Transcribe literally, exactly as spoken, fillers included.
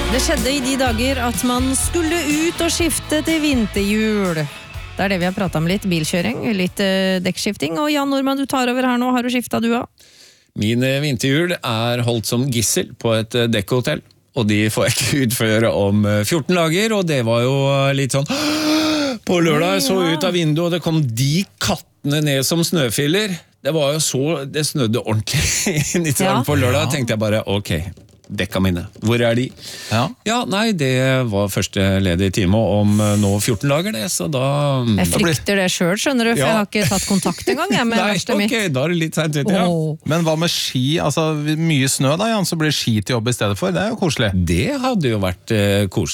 Det skjedde i de dager at man skulle ut og skifte til vinterhjul. Det er det vi har pratet om litt, bilkjøring, litt eh, dekkskifting. Og Jan Normann, du tar over her nå, har du skiftet du også? Mine vinterhjul er holdt som gissel på et eh, dekkhotell, og de får jeg ikke utføre om eh, fjorten dager, og det var jo litt sånn på lørdag, jeg så ut av vinduet, og det kom de kattene ned som snøfiller. Det var jo så, det snødde ordentlig inn i trall på lørdag, tenkte jeg bare, ok, dekka mine. Hvor er de? Ja. Ja, nei, det var første ledige time om nå fjorten dager det, så da... Jeg frykter det selv, skjønner du, for Ja. jeg har ikke tatt kontakt en gang jeg, med Nei, verste mitt. ok, da er det litt sent, vet jeg. Ja. Åh. Men hva med ski? Altså, mye snø da, Jan, så blir ski til jobb i stedet for. Det er jo koselig. Det hadde jo vært eh, koselig.